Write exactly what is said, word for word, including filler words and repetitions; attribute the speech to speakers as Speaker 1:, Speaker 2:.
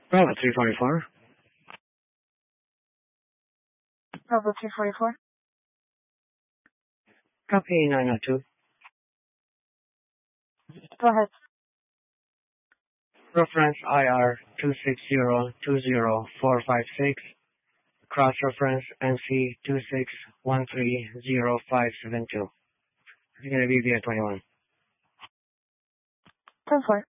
Speaker 1: Bravo three forty-four.
Speaker 2: Bravo three forty-four.
Speaker 1: Copy nine oh two.
Speaker 2: Go ahead.
Speaker 1: Reference I R two six zero two zero four five six. Cross-reference N C two six one three zero five seven two. It's going to be via twenty-one.
Speaker 2: ten four.